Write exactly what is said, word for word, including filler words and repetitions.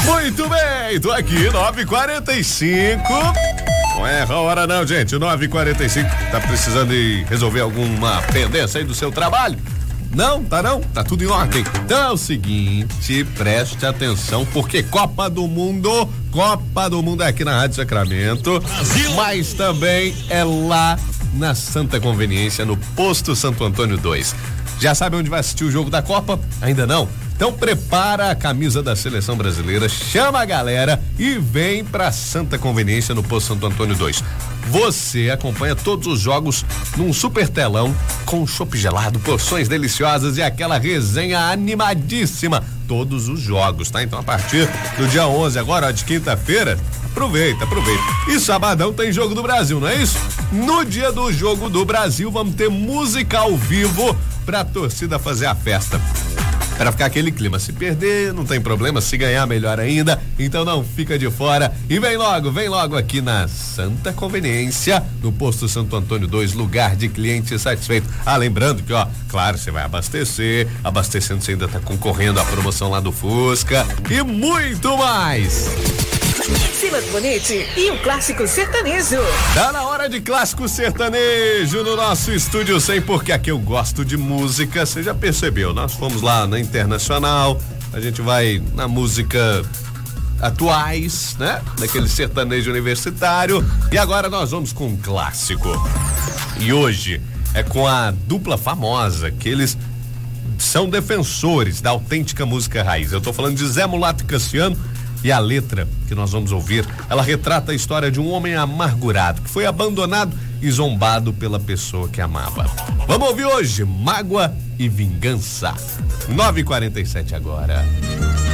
Muito bem, tô aqui, nove e quarenta e cinco. Não erra a hora não, gente, nove e quarenta e cinco. Tá precisando de resolver alguma pendência aí do seu trabalho? Não, tá não? Tá tudo em ordem. Então é o seguinte, preste atenção, porque Copa do Mundo, Copa do Mundo é aqui na Rádio Sacramento, Brasil. Mas também é lá na Santa Conveniência, no Posto Santo Antônio dois. Já sabe onde vai assistir o jogo da Copa? Ainda não? Então prepara a camisa da seleção brasileira, chama a galera e vem pra Santa Conveniência no Posto Santo Antônio dois. Você acompanha todos os jogos num super telão com chopp gelado, porções deliciosas e aquela resenha animadíssima. Todos os jogos, tá? Então a partir do dia onze agora, ó, de quinta-feira, aproveita, aproveita. E sabadão tem Jogo do Brasil, não é isso? No dia do Jogo do Brasil vamos ter música ao vivo pra torcida fazer a festa. Para ficar aquele clima, se perder não tem problema, se ganhar melhor ainda, então não fica de fora e vem logo, vem logo aqui na Santa Conveniência, no Posto Santo Antônio dois, lugar de cliente satisfeito. Ah, lembrando que, ó, claro, você vai abastecer, abastecendo você ainda tá concorrendo à promoção lá do Fusca e muito mais. Silas Bonetti e o clássico sertanejo. Tá na hora de clássico sertanejo no nosso estúdio cem, porque aqui eu gosto de música, você já percebeu, nós fomos lá na Internacional, a gente vai na música atuais, né? Daquele sertanejo universitário, e agora nós vamos com um clássico. E hoje é com a dupla famosa, que eles são defensores da autêntica música raiz. Eu tô falando de Zé Mulato e Cassiano. E a letra que nós vamos ouvir, ela retrata a história de um homem amargurado que foi abandonado e zombado pela pessoa que amava. Vamos ouvir hoje Mágoa e Vingança. nove e quarenta e sete agora.